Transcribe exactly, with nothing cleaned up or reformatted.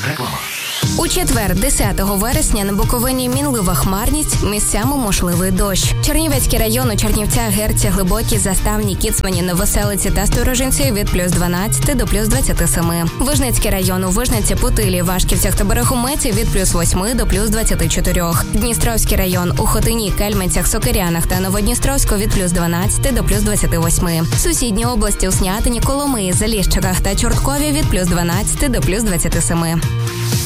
Реклама. У четвер, десятого вересня, на Буковині мінлива хмарність, місцями можливий дощ. Чернівецький район у Чернівцях, Герці, Глибокій, Заставній, Кіцмані, Новоселиці та Сторожинці від плюс дванадцяти до плюс двадцяти семи. Вижницький район у Вижниці, Путилі, Вашківцях та Берегометі від плюс восьми до плюс двадцяти чотирьох. Дністровський район у Хотині, Кельменцях, Сокирянах та Новодністровську від плюс дванадцяти до плюс двадцяти восьми. Сусідні області у Снятині, Коломиї, Заліщиках та Чорткові від плюс дванадцяти до плюс двадцяти семи.